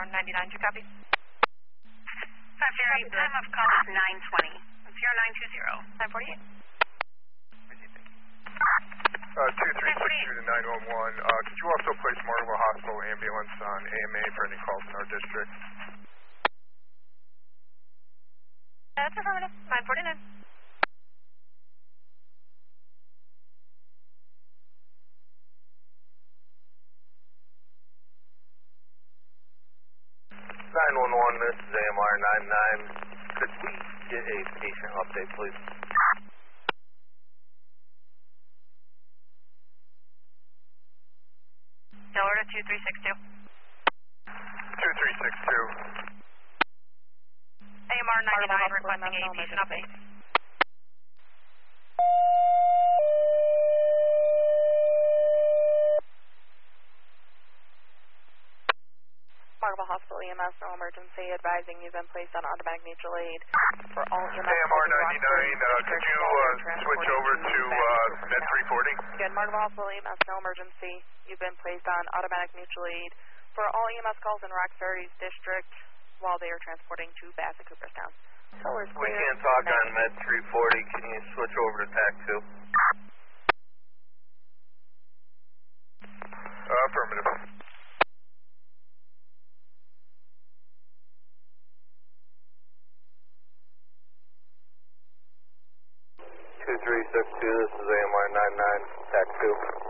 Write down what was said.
99, do you copy? 508, time of call is 920. 0920. 948. 2362 to 911. Could you also place Marlboro Hospital ambulance on AMA for any calls in our district? That's affirmative. 949. This is AMR 99. Could we get a patient update, please? Taylor to 2362. 2362. AMR 99 requesting a patient update. Marble Hospital EMS, no emergency, advising you've been placed on automatic mutual aid for all EMS. AMR 99, could you switch over to Med 340? Again, Marble Hospital EMS, no emergency, you've been placed on automatic mutual aid for all EMS calls in Rock Ferry's district while they are transporting to Bassett Cooperstown. We can't talk on Med 340, can you switch over to TAC 2? Affirmative. 2362, this is AMR 99, TAC 2.